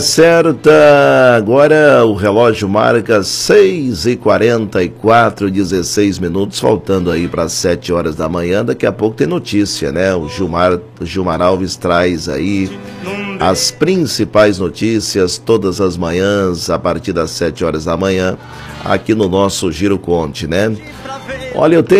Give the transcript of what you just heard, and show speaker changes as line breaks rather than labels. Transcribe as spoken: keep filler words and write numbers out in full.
Certa, agora o relógio marca seis e quarenta e quatro, dezesseis minutos, faltando aí para sete horas da manhã. Daqui a pouco tem notícia, né? O Gilmar, Gilmar Alves traz aí as principais notícias todas as manhãs, a partir das sete horas da manhã, aqui no nosso Giro Conte, né? Olha, eu tenho